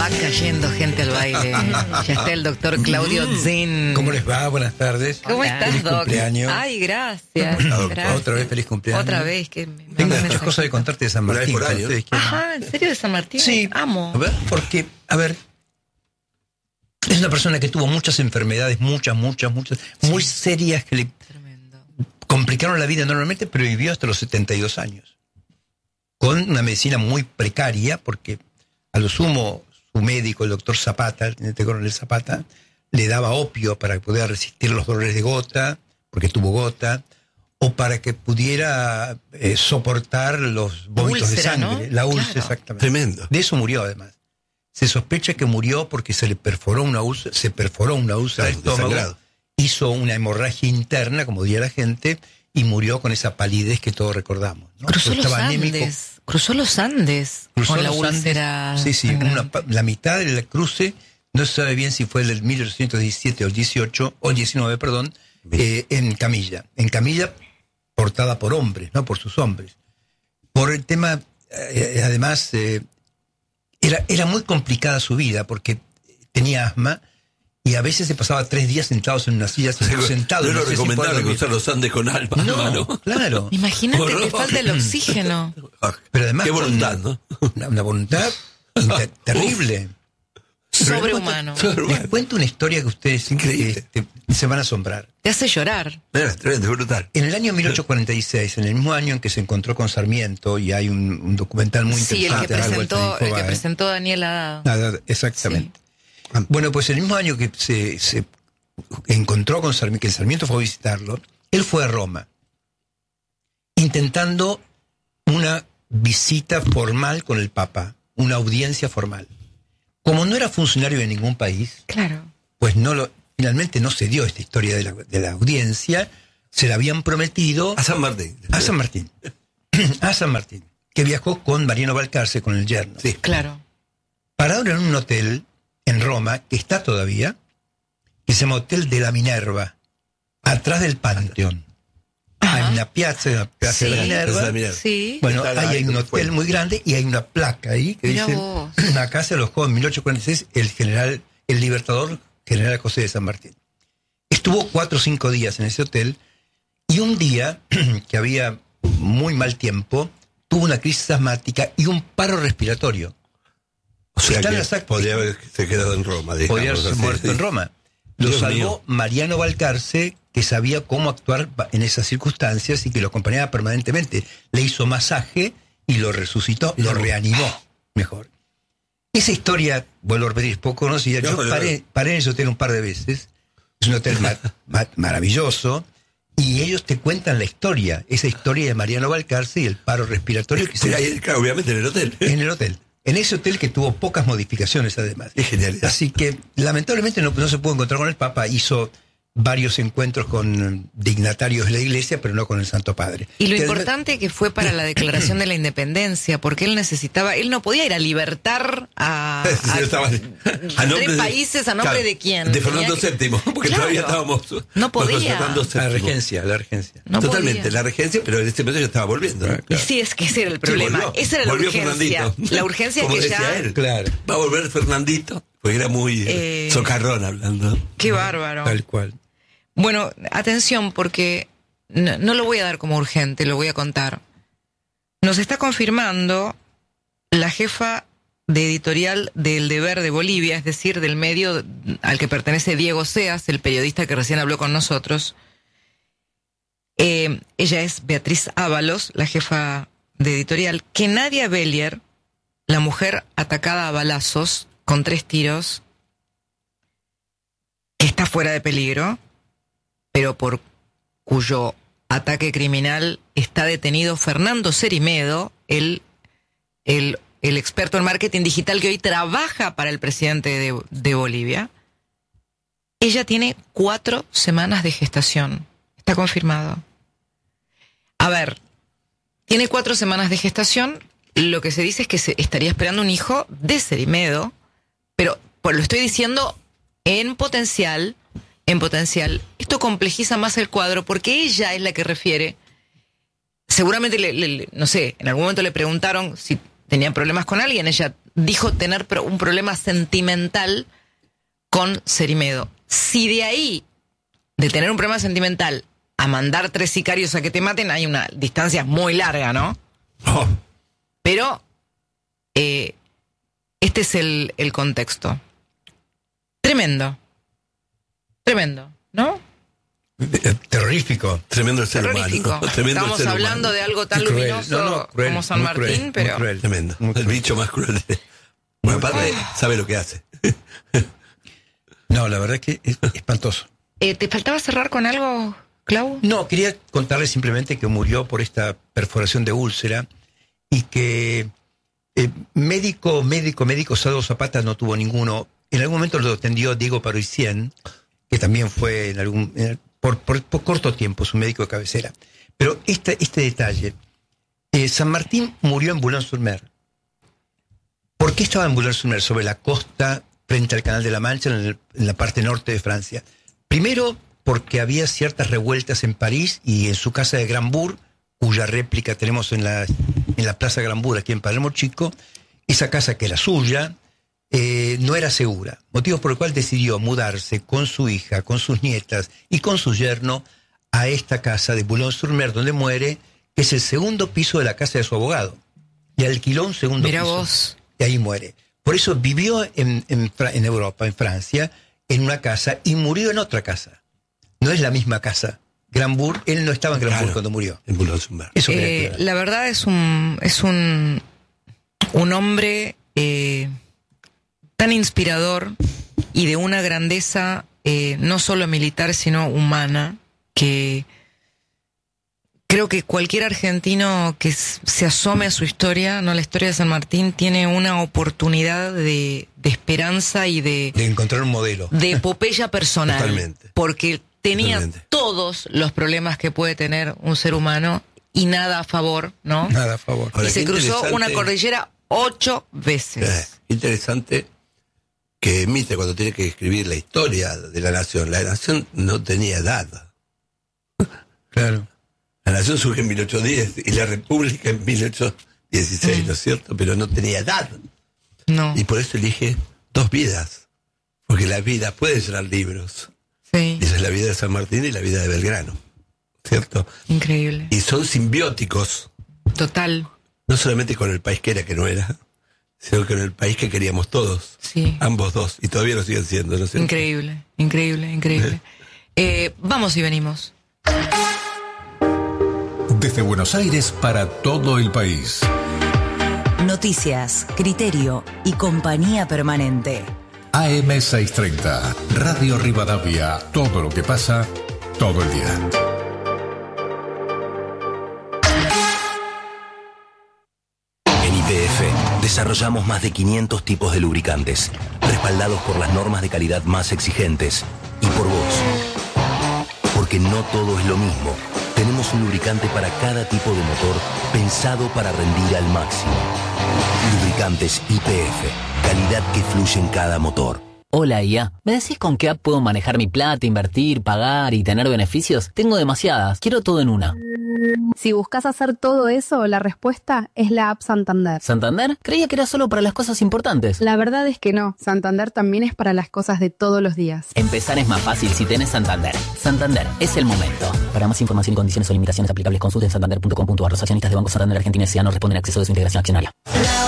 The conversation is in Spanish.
Va cayendo gente al baile. Ya está el doctor Claudio Zin. ¿Cómo les va? Buenas tardes. ¿Cómo estás, feliz Doc? Cumpleaños. Ay, gracias. Otra vez feliz cumpleaños. Otra vez. Que Tengo muchas cosas de contarte de San Martín. Ajá, ¿en serio de San Martín? Sí. Amo. A ver, porque, es una persona que tuvo muchas enfermedades, muchas, muy serias que le complicaron la vida enormemente, pero vivió hasta los 72 años. Con una medicina muy precaria, porque a lo sumo su médico, el doctor Zapata, el teniente coronel Zapata, le daba opio para que pudiera resistir los dolores de gota, porque tuvo gota, o para que pudiera soportar los vómitos de sangre, ¿no? La úlcera, claro. Exactamente. Tremendo. De eso murió, además. Se sospecha que murió porque se le perforó una úlcera del estómago, hizo una hemorragia interna, como diría la gente, y murió con esa palidez que todos recordamos, ¿no? Cruzó los Andes con la úlcera. Sí, la mitad del cruce, no se sabe bien si fue el del 1817 o el 19, en camilla portada por hombres, no por sus hombres. Por el tema, además, era muy complicada su vida porque tenía asma y a veces se pasaba 3 días sentados en una silla, sentado. No es lo recomendable cruzar los Andes con alma. No, claro. Imagínate que falta el oxígeno. Pero además, qué voluntad, ¿no? Una voluntad terrible. Sobrehumano. Les cuento una historia que ustedes se van a asombrar. Te hace llorar. Tremendo, brutal. En el año 1846, en el mismo año en que se encontró con Sarmiento, y hay un documental muy interesante. Sí, el que presentó Daniel Haddad. Exactamente. Sí. Bueno, pues el mismo año que se encontró con Sarmiento, que Sarmiento fue a visitarlo, él fue a Roma, intentando una visita formal con el Papa, una audiencia formal. Como no era funcionario de ningún país, claro, pues finalmente no se dio esta historia de la audiencia. Se la habían prometido a San Martín, que viajó con Mariano Balcarce, con el yerno. Sí, claro. Pararon en un hotel en Roma, que está todavía, que se llama Hotel de la Minerva, atrás del Panteón. Hay una piazza de la Minerva. Sí. Bueno, ahí hay un hotel muy grande y hay una placa ahí que dice: acá se alojó en 1846 el libertador general José de San Martín. Estuvo 4 o 5 días en ese hotel y un día, que había muy mal tiempo, tuvo una crisis asmática y un paro respiratorio. O sea que podría haberse quedado en Roma. Podría haberse muerto en Roma. Lo salvó Mariano Balcarce, que sabía cómo actuar en esas circunstancias y que lo acompañaba permanentemente. Le hizo masaje y lo resucitó, lo reanimó mejor. Esa historia, vuelvo a repetir, es poco conocida. Yo paré en ese hotel un par de veces. Es un hotel maravilloso. Y ellos te cuentan la historia, esa historia de Mariano Balcarce y el paro respiratorio que claro, obviamente en el hotel. En el hotel. En ese hotel que tuvo pocas modificaciones, además. Es genial. Así que, lamentablemente, no se pudo encontrar con el Papa. Hizo varios encuentros con dignatarios de la Iglesia, pero no con el Santo Padre. Y lo importante que fue para la declaración de la independencia, porque él no podía ir a libertar a 3 países a nombre de quién. De Fernando VII, porque todavía estábamos. No podía. La regencia. No totalmente, podía. la regencia, pero en este momento ya estaba volviendo. Claro. Y sí, es que ese era el problema. Esa era la urgencia. Fernandito. La urgencia como que decía ya. Él, claro. Va a volver Fernandito, porque era muy socarrón hablando. Qué bárbaro. Tal cual. Bueno, atención, porque no lo voy a dar como urgente, lo voy a contar. Nos está confirmando la jefa de editorial del Deber de Bolivia, es decir, del medio al que pertenece Diego Seas, el periodista que recién habló con nosotros. Ella es Beatriz Ábalos, la jefa de editorial, que Nadia Bellier, la mujer atacada a balazos con 3 tiros, que está fuera de peligro, pero por cuyo ataque criminal está detenido Fernando Cerimedo, el experto en marketing digital que hoy trabaja para el presidente de Bolivia. Ella tiene 4 semanas de gestación. Está confirmado. A ver, tiene 4 semanas de gestación. Lo que se dice es que se estaría esperando un hijo de Cerimedo, pero lo estoy diciendo en potencial. Esto complejiza más el cuadro porque ella es la que refiere. Seguramente, no sé, en algún momento le preguntaron si tenía problemas con alguien. Ella dijo tener un problema sentimental con Cerimedo. Si de ahí, de tener un problema sentimental, a mandar 3 sicarios a que te maten, hay una distancia muy larga, ¿no? Oh. Pero este es el contexto. Tremendo, ¿no? Terrorífico. Tremendo el ser humano. Tremendo. Estamos hablando de algo tan luminoso cruel, como San Martín, cruel, pero... Cruel, tremendo. El bicho más cruel. Bueno, padre sabe lo que hace. No, la verdad es que es espantoso. ¿Te faltaba cerrar con algo, Clau? No, quería contarle simplemente que murió por esta perforación de úlcera y que médico Sado Zapata no tuvo ninguno. En algún momento lo atendió Diego Paroicien, que también fue por corto tiempo su médico de cabecera. Pero este detalle, San Martín murió en Boulogne-sur-Mer. ¿Por qué estaba en Boulogne-sur-Mer? Sobre la costa, frente al Canal de la Mancha, en la parte norte de Francia. Primero, porque había ciertas revueltas en París y en su casa de Grambourg, cuya réplica tenemos en la Plaza Grambourg, aquí en Palermo Chico. Esa casa, que era suya, no era segura, motivo por el cual decidió mudarse con su hija, con sus nietas y con su yerno a esta casa de Boulogne-sur-Mer, donde muere, que es el segundo piso de la casa de su abogado, y alquiló un segundo Mirá piso. Vos. Y ahí muere. Por eso vivió en Europa, en Francia, en una casa, y murió en otra casa. No es la misma casa. Grambourg, él no estaba en Grambourg cuando murió. En Boulogne-sur-Mer. La verdad es un hombre tan inspirador y de una grandeza no solo militar sino humana, que creo que cualquier argentino que se asome a su historia, no, la historia de San Martín, tiene una oportunidad de esperanza y de encontrar un modelo, de epopeya personal. Totalmente. Porque tenía Totalmente. todos los problemas que puede tener un ser humano y nada a favor, ¿no? Nada a favor. Ahora, Y se qué cruzó interesante. una cordillera 8 veces. Interesante que emite cuando tiene que escribir la historia de la nación. La nación no tenía edad. Claro. La nación surge en 1810 y la república en 1816, ¿no es cierto? Pero no tenía edad. No. Y por eso elige 2 vidas. Porque la vida puede llenar libros. Sí. Y esa es la vida de San Martín y la vida de Belgrano, ¿cierto? Increíble. Y son simbióticos, Total. no solamente con el país que era, que no era, sino con el país que queríamos todos. Sí. Ambos dos. Y todavía lo siguen siendo, ¿no es cierto? Increíble. Vamos y venimos. Desde Buenos Aires para todo el país. Noticias, criterio y compañía permanente. AM630, Radio Rivadavia, todo lo que pasa, todo el día. En YPF desarrollamos más de 500 tipos de lubricantes, respaldados por las normas de calidad más exigentes y por vos. Porque no todo es lo mismo. Tenemos un lubricante para cada tipo de motor, pensado para rendir al máximo. Lubricantes YPF, calidad que fluye en cada motor. Hola, IA. ¿Me decís con qué app puedo manejar mi plata, invertir, pagar y tener beneficios? Tengo demasiadas. Quiero todo en una. Si buscas hacer todo eso, la respuesta es la app Santander. ¿Santander? Creía que era solo para las cosas importantes. La verdad es que no. Santander también es para las cosas de todos los días. Empezar es más fácil si tenés Santander. Santander, es el momento. Para más información y condiciones o limitaciones aplicables, consulten santander.com.ar. Los accionistas de Banco Santander Argentina S.A. no responden a acceso de su integración accionaria.